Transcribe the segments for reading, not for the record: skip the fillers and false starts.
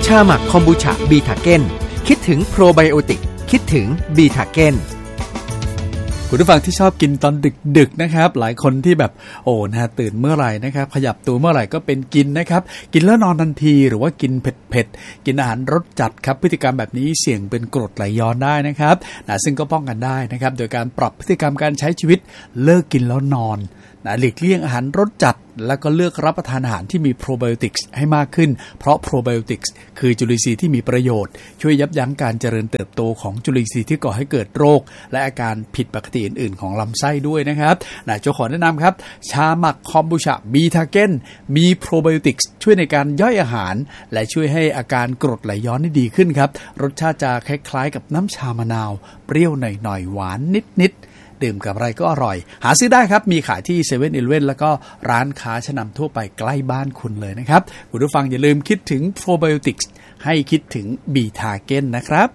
ชาหมักคอมบูชาบีทาเก้นคิดถึงโปรไบโอติกคิดถึงบีทาเก้นคุณผู้ฟังที่ชอบกินตอนดึกๆนะครับหลายคนที่แบบตื่นเมื่อไหร่นะครับขยับตัวเมื่อไหร่ก็เป็นกินนะครับกินแล้วนอนทันทีหรือว่ากินเผ็ดๆกินอาหารรสจัดครับพฤติกรรมแบบนี้เสี่ยงเป็นกรดไหลย้อนได้นะครับซึ่งก็ป้องกันได้นะครับโดยการปรับพฤติกรรมการใช้ชีวิตเลิกกินแล้วนอนหลีกเลี่ยงอาหารรสจัดแล้วก็เลือกรับประทานอาหารที่มีโปรไบโอติกส์ให้มากขึ้นเพราะโปรไบโอติกส์คือจุลินทรีย์ที่มีประโยชน์ช่วยยับยั้งการเจริญเติบโตของจุลินทรีย์ที่ก่อให้เกิดโรคและอาการผิดปกติอื่นๆของลำไส้ด้วยนะครับโจขอแนะนำครับชาหมักคอมบูชาบีทาเก้นมีโปรไบโอติกส์ช่วยในการย่อยอาหารและช่วยให้อาการกรดไหลย้อนดีขึ้นครับรสชาติจะคล้ายๆกับน้ำชามะนาวเปรี้ยวหน่อยๆหวานนิดๆดื่มกับอะไรก็อร่อยหาซื้อได้ครับมีขายที่ 7-Eleven แล้วก็ร้านค้าชั้นนำทั่วไปใกล้บ้านคุณเลยนะครับคุณผู้ฟังอย่าลืมคิดถึงโปรไบโอติกส์ให้คิดถึงบีทาเก้นนะครับ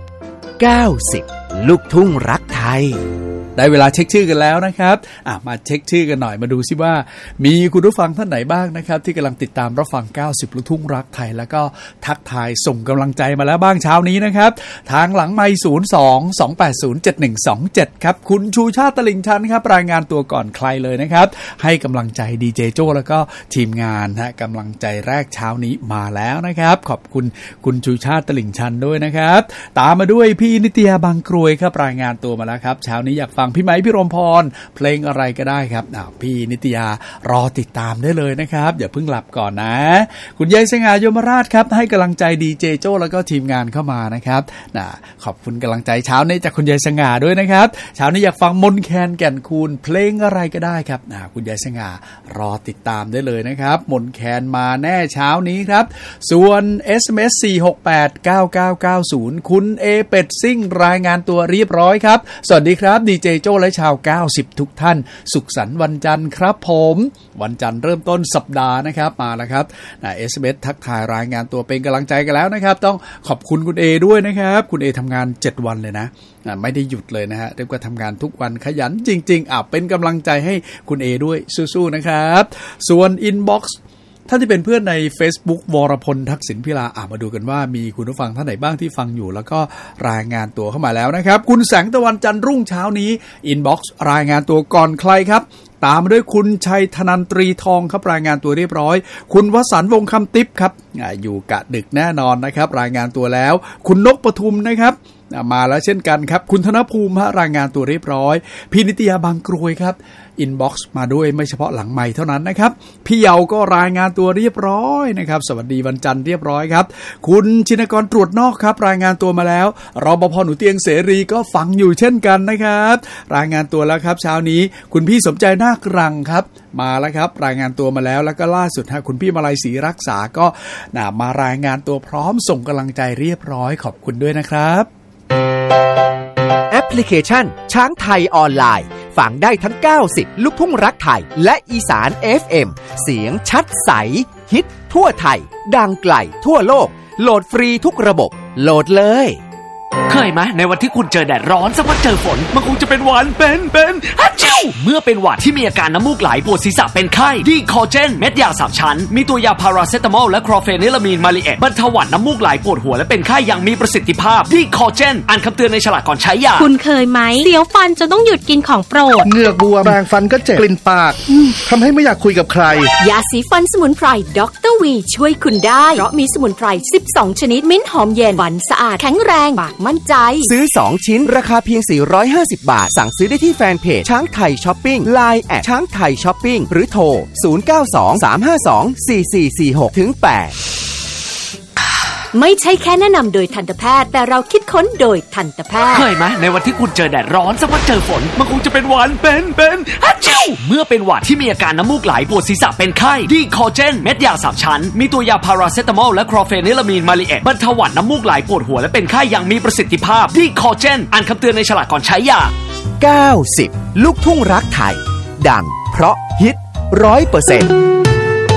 90ลูกทุ่งรักไทยได้เวลาเช็คชื่อกันแล้วนะครับมาเช็คชื่อกันหน่อยมาดูซิว่ามีคุณผู้ฟังท่านไหนบ้างนะครับที่กำลังติดตามรับฟัง90ลูกทุ่งรักไทยแล้วก็ทักทายส่งกำลังใจมาแล้วบ้างเช้านี้นะครับทางหลังไมค์02-280-7127ครับคุณชูชาติตลิ่งชันครับรายงานตัวก่อนใครเลยนะครับให้กำลังใจดีเจโจ้แล้วก็ทีมงานกำลังใจแรกเช้านี้มาแล้วนะครับขอบคุณคุณชูชาติตลิ่งชันด้วยนะครับตามมาด้วยพี่นิตยาบางกรวยครับรายงานตัวมาแล้วครับเช้านี้อยากฟังพี่ไหมพี่รมพรเพลงอะไรก็ได้ครับพี่นิตยารอติดตามได้เลยนะครับอย่าเพิ่งหลับก่อนนะคุณยายสง่ายมราชครับให้กำลังใจดีเจโจ้แล้วก็ทีมงานเข้ามานะครับขอบคุณกำลังใจเช้านี้จากคุณยายสง่าด้วยนะครับเช้านี้อยากฟังมนแคนแก่นคูณเพลงอะไรก็ได้ครับคุณยายสง่ารอติดตามได้เลยนะครับมนแคนมาแน่เช้านี้ครับส่วน SMS 4689990คุณเอเป็ดซิ่งรายงานตัวเรียบร้อยครับสวัสดีครับดีเจโจ้และชาว90ทุกท่านสุขสันต์วันจันทร์ครับผมวันจันทร์เริ่มต้นสัปดาห์นะครับมาแล้วครับSMS ทักทายรายงานตัวเป็นกำลังใจกันแล้วนะครับต้องขอบคุณคุณเอด้วยนะครับคุณเอทำงาน7วันเลยนะไม่ได้หยุดเลยนะฮะเรียกว่าทำงานทุกวันขยันจริงๆเป็นกำลังใจให้คุณเอด้วยสู้ๆนะครับส่วน inboxท่านที่เป็นเพื่อนใน Facebook วรพลทักษิณพิลามาดูกันว่ามีคุณผู้ฟังท่านไหนบ้างที่ฟังอยู่แล้วก็รายงานตัวเข้ามาแล้วนะครับคุณแสงตะวันจันทร์รุ่งเช้านี้ Inbox รายงานตัวก่อนใครครับตามมาด้วยคุณชัยธนันตรีทองครับรายงานตัวเรียบร้อยคุณวสันต์วงศ์คำติ๊บครับอยู่กะดึกแน่นอนนะครับรายงานตัวแล้วคุณนกปทุมนะครับมาแล้วเช่นกันครับคุณธนภูมิรายงานตัวเรียบร้อยพี่นิตยาบางกรวยครับอินบ็อกซ์มาด้วยไม่เฉพาะหลังไมค์เท่านั้นนะครับพี่เยาก็รายงานตัวเรียบร้อยนะครับสวัสดีวันจันทร์เรียบร้อยครับคุณชินกรตรวจนอกครับรายงานตัวมาแล้วรปภ.หนูเตียงเสรีก็ฟังอยู่เช่นกันนะครับรายงานตัวแล้วครับเช้านี้คุณพี่สมใจนาครังครับมาแล้วครับรายงานตัวมาแล้วแล้วก็ล่าสุดคุณพี่มาลัยศรีรักษาก็มารายงานตัวพร้อมส่งกำลังใจเรียบร้อยขอบคุณด้วยนะครับแอปพลิเคชันช้างไทยออนไลน์ฟังได้ทั้ง90ลูกทุ่งรักไทยและอีสาน FM เสียงชัดใสฮิตทั่วไทยดังไกลทั่วโลกโหลดฟรีทุกระบบโหลดเลยเคยไหมในวันที่คุณเจอแดดร้อนสักวันเจอฝนมันคงจะเป็นหวัดเป็นฮัจจิวเมื่อเป็นหวัดที่มีอาการน้ำมูกไหลปวดศีรษะเป็นไข้ดีคอเจนเม็ดยา3ชั้นมีตัวยาพาราเซตามอลและคลอเฟนิลามีนมาลิเอตบรรเทาหวัดน้ำมูกไหลปวดหัวและเป็นไข้อย่างมีประสิทธิภาพดีคอเจนอ่านคำเตือนในฉลากก่อนใช้ยาคุณเคยไหมเสียวฟันจนต้องหยุดกินของโปรดเหงือกบวมแปรงฟันก็เจ็บกลิ่นปากทำให้ไม่อยากคุยกับใครยาสีฟันสมุนไพรดร.วีช่วยคุณได้เพราะมีสมุนไพร12ชนิดมิ้นหอมเย็นฟันสะอาดแข็งแรงปากมั่นใจซื้อ2ชิ้นราคาเพียง450บาทสั่งซื้อได้ที่แฟนเพจช้างไทยช้อปปิ้ง LINE แอดช้างไทยช้อปปิ้งหรือโทร0923524446-8 ไม่ใช่แค่แนะนำโดยทันตแพทย์แต่เราคิดค้นโดยทันตแพทย์เคยไหมในวันที่คุณเจอแดดร้อนสักวันเจอฝนมันคงจะเป็นหวัดเป็นฮัจจิวเมื่อเป็นหวัดที่มีอาการน้ำมูกไหลปวดศีรษะเป็นไข้ดีคอเจนเม็ดยา3ชั้นมีตัวยาพาราเซตามอลและคลอเฟนิลามีนมาลิเอตบรรเทาหวัดน้ำมูกไหลปวดหัวและเป็นไข้อย่างมีประสิทธิภาพดีคอเจนอ่านคำเตือนในฉลากก่อนใช้ยา 90ลูกทุ่งรักไทยดังเพราะฮิต 100%